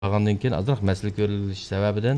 Qolgandan keyin azroq masala ko'rilishi sababidan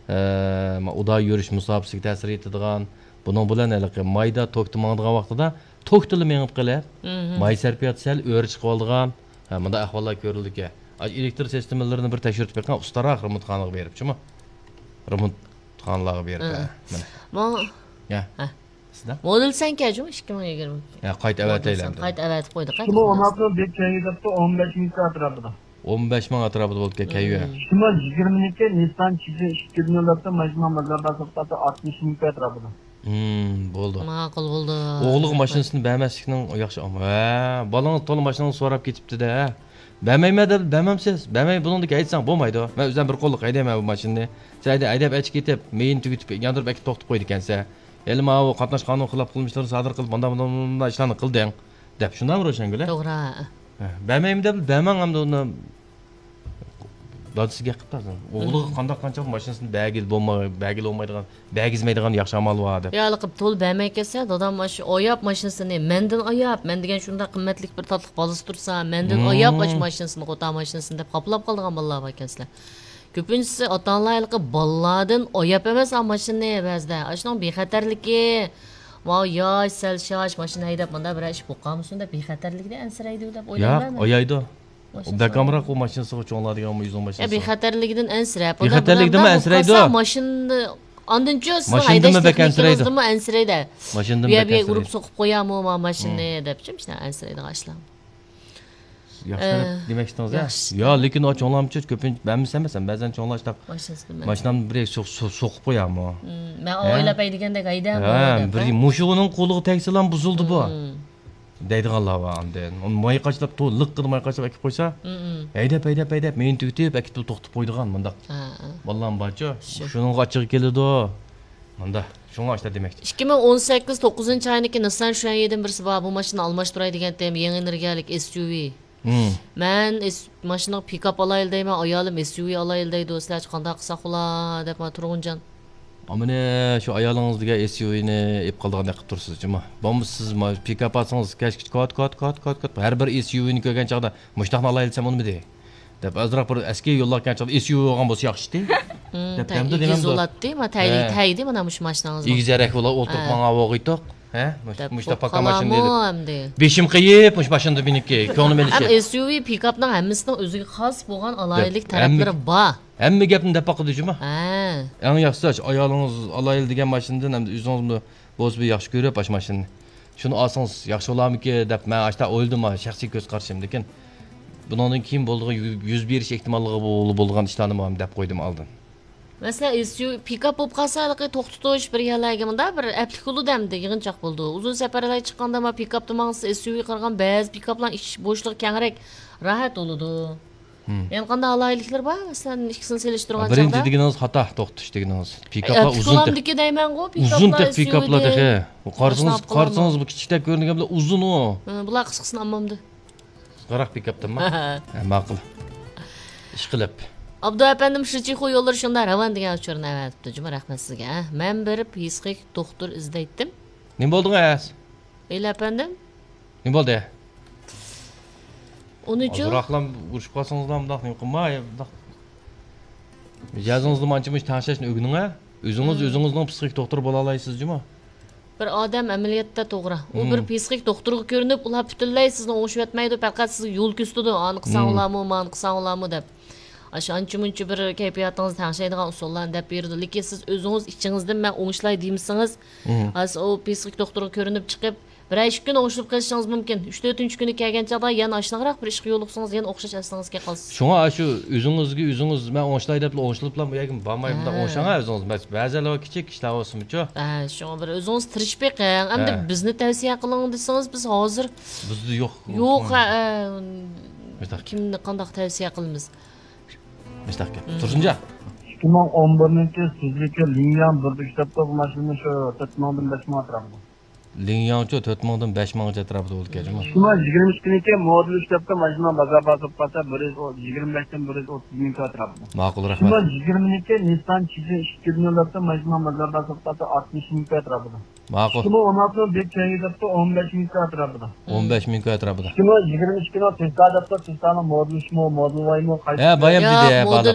uda yurish musobaqasiga ta'sir etadigan buning bilan mayda tokda mangdigan vaqtida tokdili mengib qilib may sarfiyat sal o'ri chiqib oldigan bunda ahvollar ko'rildiki elektr sistemalarini bir tekshirib bergan ustaroq remontxonaga beribchimi remontxonalarga berib mana ya sizda model sankachu 2020 ya qayta avataylar qayta avatib qo'ydi qayta bu 16 deb chayilibdi 15 ming atrofida 15 ming atrofida bo'lib kayuya shima 22 Nissan 2000 majmua bozorda sotadi 60 ming atrofida bo'ldi ma'qul bo'ldi o'g'liq mashinasini bermaslikning yaxshi bolangiz to'la mashinani so'rab ketibdi-da bermayman deb bermamsiz bermay buningdek aytsang bo'lmaydi men o'zim bir qo'lliq haydayman bu mashinani sen haydab aytib ketib meyin tugitib yandirib akib to'xtab qo'ydi ekansan elim u qatnash qonun xilof qilmishlarni sodir qilib bunday ishlarni qilding deb shundan Ro'shangul to'g'ri bermayman deb bermang hamda uni dadisiga qilibdi o'g'liga qandoq qanchalik mashinasini bagil olmaydigan bagizmaydigan yaxshi amal bor deb yo'q qilib to'l bermay kelsa dadam shu oyab mashinasini mendan oyab men degan shunday qimmatli bir tatliq bolasi tursa mendan oyab mashinasini qo'ta mashinasini deb qoplab qoldigan bolalar bor ekansizlar ko'pinchisi ota-onalar bolalardan oyab emas mashinani ba'zida shuning bexatarligi yosh sal shosh mashina haydab bunda bir ish bo'lqanmisin deb bexatarlikda ansiraydi deb o'ylayman yo'q oyaydi Dakamroq u mashinasiga cho'ngiladigan 110 mashinasi. Bexatarligidan ansirab. Bexatarlikdan ansiraydi. Mashinani andincha siz haydashni ansiraydi. Ansiraydi. Mashindan bu yerga urib so'qib qo'yamo mashinani debchi ishlar ansiraydi g'ashlar. Yaxshi demak istedingiz. Yo, lekin o cho'nglamchi ko'pincha bilmasam, ba'zan cho'nglashda mashinani bir so'qib qo'yamo. Men o'ylab aytgandek haydam. Bir mushugining qo'liga tegsa ham buzildi bu. deydiganlar var anden. Onu may qaçlap to liq qilib may qaçlap akib qo'ysa, haydab men tugitib akib to'xtatib qo'ydigan bunda. Vallahi barcha shuning ochiq keladi. Bunda shunga ashta demakdir. 2018 9-oyniki Nissan Shuanye'den birisi var. Bu maşını almashtıraydı degan tem yangi energiyalik SUV. Men mashina pick-up alayıl deyman, ayolim SUV alayıl deydi. Sizlar qanday qilsak bo'lar deb turg'unjon. Amine şu ayolingizga SUV'ni ep qildigan qilib tursiz, juma. Bomba siz pick-up alsangiz, kat har bir SUV'ni ko'rgan chaqda mushtaqni alayıl desam uni dey. Deb azroq bir eski yo'llarga chaqda SUV olgan bo'lsa yaxshi-di. Deb hamda demam. Zolatdi, ma taydi mana mush mashinangizni. Igizaraq bo'la o'tirib qolgan vo'g'iytoq. Ha? Mushta paka mashina dedi. Beshim qiyib, mush mashinada biniki, ko'nglim elishi. SUV pick-upning hammasining o'ziga xos bo'lgan alaylik taraflari bor. Hamma gapni deb qildi juma. Eng yaxshisi ayolingiz alayil degan mashinadan ham o'zingizni bo'zib yaxshi ko'rib bash mashinani. Shuni olsangiz yaxshi bo'larmiki deb men ashta o'yladim, shaxsiy ko'z qarashim, lekin bundan keyin bo'ldigan yuz berish ehtimolligi bo'lgan ishlarni ham deb qo'ydim oldin. Mesela SUV pick-up bo'lib qolsa, to'xtatish bir yerlarga bunda bir aplikulu demdi, yig'inchoq bo'ldi. Uzun safarlarga chiqqanda ma pick-upda mangsa SUV qilgan ba'zi pick-uplar ish bo'shliq kengroq rahat bo'ladi. Yani qanday alayliklar bor? Masalan, ikkisini selishtirgan chaqda. Birinchi deganingiz xato to'xtatish deganingiz. Pick-uplar uzun. Pick-upniki deyman-ku, pick-uplar. Uzun pick-uplar dexe. Qarsangiz bu kichikda ko'ringan bilan uzun u. Bular qisqasini olmamdi. Qaraq pick-updanmi? Ma'qul. Ish qilib. Abdu efendim Shirchixo yo'llari shunda ravan degan uchurni avatibdi. Juma rahmat sizga. Men bir psixik doktor izlaydim. Nima bo'ldingiz? Ela efendim? Nima bo'ldi? Onun için Azroqlam urishib qolsangiz ham bundoq nima qilmay, bundoq. Mijozingizning manchimush tanishishni o'rganing-a? O'zingizning psixik doktor bo'la olasizmi juma? Bir odam amaliyotda to'g'ri. U bir psixik doktorga ko'rinib, ular butunlay sizni o'ngishib yetmaydi, faqat sizni yo'l ko'rsatadi. Ani qilsang ularmi, mani qilsang ularmi deb. Ancha-muncha bir kayfiyatingizni tanishadigan usullarni deb berdi. Lekin siz o'zingiz ichingizdan men o'ngishlay deymisangiz, hozir o psixik doktorga ko'rinib chiqib, bir ay kun o'ngishib qilishingiz mumkin. 3-4 kuni kelgan chaqda yana oshnaqroq bir ishga yo'liqsangiz, yana o'xshash aslingizga qolsiz. Shunga shu o'zingiz men o'ngishlaydi deb o'ngishilib bilan bu yerga bormay bunda o'ngshanga o'zingiz. Ba'zilar kichik ishlar bo'lsinmi-ku? Shunga bir o'zingiz tirishib beqing. Endi bizni tavsiya qiling desangiz, biz hozir bizni yo'q. Kimni qanday tavsiya qilamiz? Mustaqil. Tursunja. 2011-chi sizlikka Linyan bir ishlabda bu mashina shu 4 ming atrofida. Linyancho 4000dan 5000 atrofida bo'ldi kechmi? Şuna 22'deki model işlepte majma bazaba sopata 125'ten 130 bin atrafında. Ma'qul, Şuna rahmat. 22 Nissan çizi 2016'da majma bazaba sopata 60 bin atrafında. Ma'qul. Şuna 16 bir çeyizde 15 bin atrafında. 15000 atrofida. Şuna 22'de Tesla'da Tesla'nın model işmi model var mı? Ha, bayam Yo'q, dedi, model